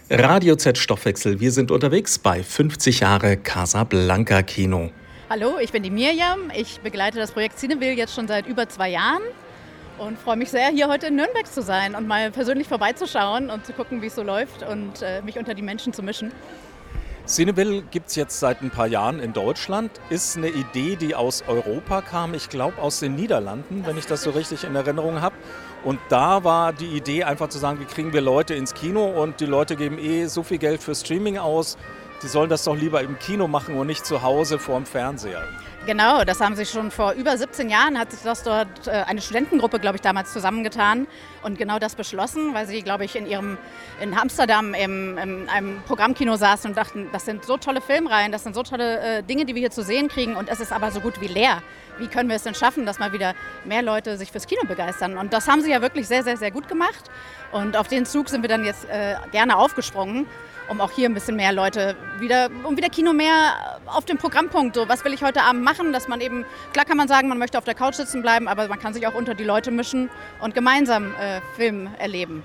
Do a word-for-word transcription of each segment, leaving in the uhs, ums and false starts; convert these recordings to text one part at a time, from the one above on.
Radio Z Stoffwechsel, wir sind unterwegs bei fünfzig Jahre Casablanca Kino. Hallo, ich bin die Mirjam. Ich begleite das Projekt Cineville jetzt schon seit über zwei Jahren und freue mich sehr, hier heute in Nürnberg zu sein und mal persönlich vorbeizuschauen und zu gucken, wie es so läuft und äh, mich unter die Menschen zu mischen. Cineville gibt es jetzt seit ein paar Jahren in Deutschland. Ist eine Idee, die aus Europa kam, ich glaube aus den Niederlanden, wenn ich das so richtig in Erinnerung habe. Und da war die Idee einfach zu sagen, wie kriegen wir Leute ins Kino, und die Leute geben eh so viel Geld für Streaming aus, die sollen das doch lieber im Kino machen und nicht zu Hause vorm Fernseher. Genau, das haben sie schon vor über siebzehn Jahren, hat sich das dort äh, eine Studentengruppe, glaube ich, damals zusammengetan und genau das beschlossen, weil sie, glaube ich, in ihrem in Amsterdam im, in einem Programmkino saßen und dachten, das sind so tolle Filmreihen, das sind so tolle äh, Dinge, die wir hier zu sehen kriegen, und es ist aber so gut wie leer. Wie können wir es denn schaffen, dass mal wieder mehr Leute sich fürs Kino begeistern? Und das haben sie ja wirklich sehr, sehr, sehr gut gemacht, und auf den Zug sind wir dann jetzt äh, gerne aufgesprungen, um auch hier ein bisschen mehr Leute wieder, um wieder Kino mehr auf dem Programmpunkt. So, was will ich heute Abend machen, dass man eben, klar kann man sagen, man möchte auf der Couch sitzen bleiben, aber man kann sich auch unter die Leute mischen und gemeinsam äh, Film erleben.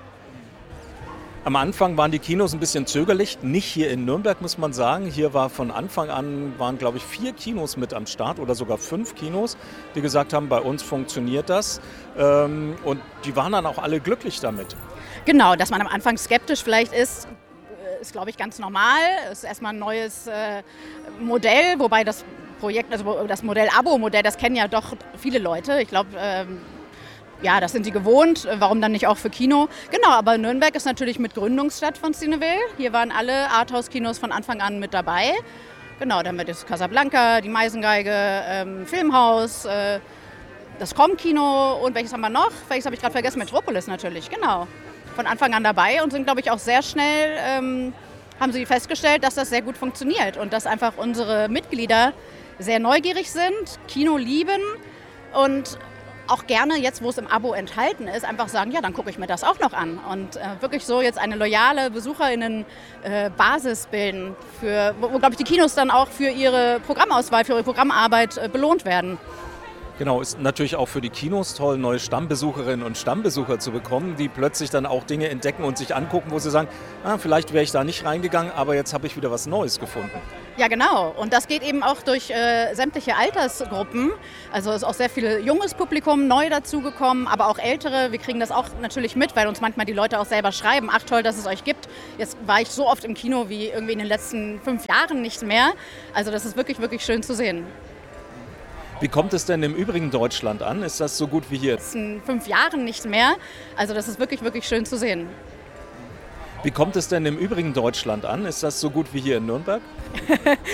Am Anfang waren die Kinos ein bisschen zögerlich, nicht hier in Nürnberg, muss man sagen. Hier war von Anfang an, waren glaube ich vier Kinos mit am Start oder sogar fünf Kinos, die gesagt haben, bei uns funktioniert das. Und die waren dann auch alle glücklich damit. Genau, dass man am Anfang skeptisch vielleicht ist, ist glaube ich ganz normal. Es ist erstmal ein neues äh, Modell, wobei das Projekt, also das Modell Abo-Modell, das kennen ja doch viele Leute. Ich glaube, ähm, ja, das sind sie gewohnt. Warum dann nicht auch für Kino? Genau, aber Nürnberg ist natürlich mit Gründungsstadt von Cineville. Hier waren alle Arthouse-Kinos von Anfang an mit dabei. Genau, dann wird das Casablanca, die Meisengeige, ähm, Filmhaus, äh, das Com-Kino und welches haben wir noch? Welches habe ich gerade vergessen? Metropolis natürlich, genau. Von Anfang an dabei und sind, glaube ich, auch sehr schnell, ähm, haben sie festgestellt, dass das sehr gut funktioniert und dass einfach unsere Mitglieder sehr neugierig sind, Kino lieben und auch gerne jetzt, wo es im Abo enthalten ist, einfach sagen, ja, dann gucke ich mir das auch noch an. Und äh, wirklich so jetzt eine loyale BesucherInnen-Basis äh, bilden, für, wo, wo glaube ich, die Kinos dann auch für ihre Programmauswahl, für ihre Programmarbeit äh, belohnt werden. Genau, ist natürlich auch für die Kinos toll, neue Stammbesucherinnen und Stammbesucher zu bekommen, die plötzlich dann auch Dinge entdecken und sich angucken, wo sie sagen, ah, vielleicht wäre ich da nicht reingegangen, aber jetzt habe ich wieder was Neues gefunden. Ja, genau. Und das geht eben auch durch äh, sämtliche Altersgruppen. Also es ist auch sehr viel junges Publikum neu dazugekommen, aber auch ältere. Wir kriegen das auch natürlich mit, weil uns manchmal die Leute auch selber schreiben, ach toll, dass es euch gibt. Jetzt war ich so oft im Kino wie irgendwie in den letzten fünf Jahren nicht mehr. Also das ist wirklich, wirklich schön zu sehen. Wie kommt es denn im übrigen Deutschland an? Ist das so gut wie hier? In fünf Jahren nicht mehr. Also das ist wirklich, wirklich schön zu sehen. Wie kommt es denn im übrigen Deutschland an? Ist das so gut wie hier in Nürnberg?